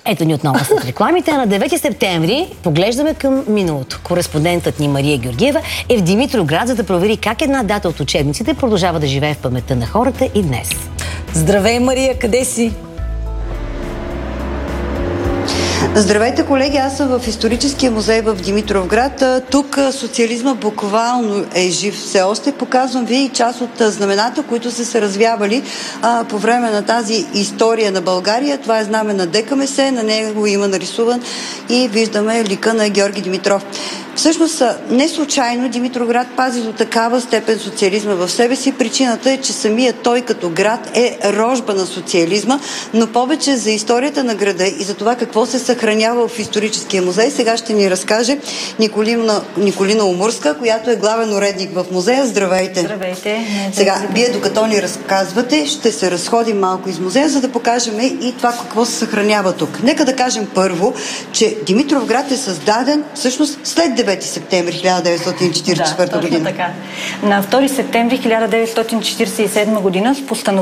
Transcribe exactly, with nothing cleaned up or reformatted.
Ето ни отново с рекламите. На девети септември поглеждаме към миналото. Кореспондентът ни Мария Георгиева е в Димитровград, за да провери как една дата от учебниците продължава да живее в паметта на хората и днес. Здравей, Мария, къде си? Здравейте, колеги! Аз съм в историческия музей в Димитровград. Тук социализма буквално е жив все още. Показвам ви и част от знамената, които са се развявали а, по време на тази история на България. Това е знаме на ДКМС, на него има нарисуван и виждаме лика на Георги Димитров. Всъщност, не случайно Димитровград пази до такава степен социализма в себе си. Причината е, че самият той като град е рожба на социализма, но повече за историята на града и за това какво се съхранява в историческия музей сега ще ни разкаже Николина, Николина Умурска, която е главен уредник в музея. Здравейте! Здравейте! Сега, вие докато ни разказвате, ще се разходим малко из музея, за да покажем и това какво се съхранява тук. Нека да кажем първо, че Димитровград е създаден всъщност след девети септември хиляда деветстотин четиридесет и четвърта да, година. Така. На втори септември хиляда деветстотин четиридесет и седма година с постановление